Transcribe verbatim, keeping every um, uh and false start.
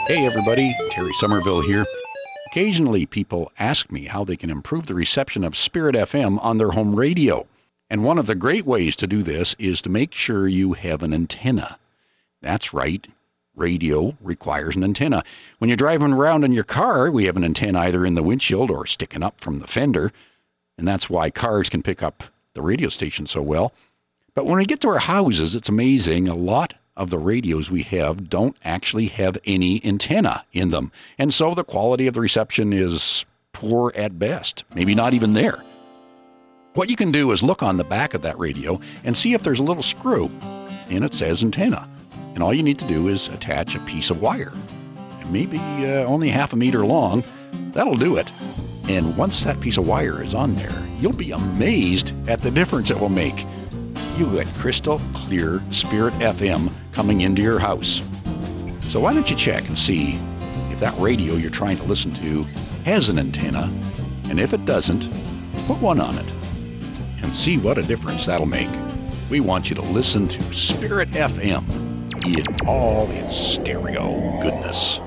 Hey everybody, Terry Somerville here. Occasionally people ask me how they can improve the reception of Spirit F M on their home radio. And one of the great ways to do this is to make sure you have an antenna. That's right, radio requires an antenna. When you're driving around in your car, we have an antenna either in the windshield or sticking up from the fender. And that's why cars can pick up the radio station so well. But when we get to our houses, it's amazing. A lot of the radios we have don't actually have any antenna in them. And so the quality of the reception is poor at best, maybe not even there. What you can do is look on the back of that radio and see if there's a little screw and it says antenna. And all you need to do is attach a piece of wire, maybe uh, only half a meter long. That'll do it. And once that piece of wire is on there, you'll be amazed at the difference it will make. You get crystal clear Spirit F M coming into your house. So why don't you check and see if that radio you're trying to listen to has an antenna, and if it doesn't, put one on it and see what a difference that'll make. We want you to listen to Spirit F M in all its stereo goodness.